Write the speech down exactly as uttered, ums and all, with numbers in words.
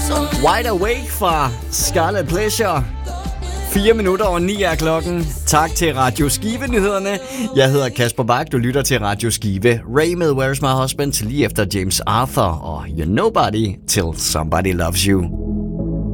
Wide Awake fra Scarlet Pleasure. Fire minutter over ni er klokken. Tak til Radio Skive-nyhederne. Jeg hedder Kasper Bak, du lytter til Radio Skive. Ray med Where's My Husband til lige efter James Arthur og You're Nobody Till Somebody Loves You.